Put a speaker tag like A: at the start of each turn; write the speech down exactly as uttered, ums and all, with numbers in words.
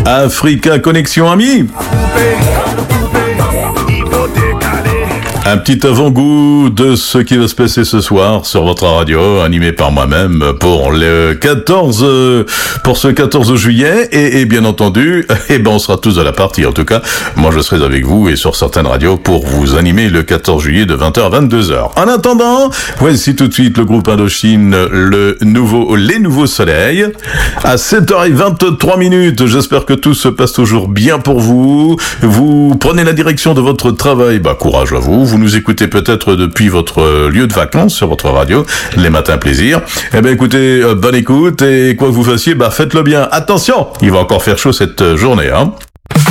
A: Africa Connexion, amis. Un petit avant-goût de ce qui va se passer ce soir sur votre radio, animé par moi-même pour le quatorze, pour ce quatorze juillet, et, et bien entendu, eh ben on sera tous à la partie. En tout cas, moi je serai avec vous et sur certaines radios pour vous animer le quatorze juillet de vingt heures à vingt-deux heures. En attendant, voici tout de suite le groupe Indochine, le nouveau, les nouveaux soleils, à sept heures vingt-trois minutes. J'espère que tout se passe toujours bien pour vous. Vous prenez la direction de votre travail, bah courage à vous. Vous nous écoutez peut-être depuis votre lieu de vacances sur votre radio, les matins plaisir. Eh ben écoutez, euh, bonne écoute, et quoi que vous fassiez, bah faites-le bien. Attention, il va encore faire chaud cette journée, hein.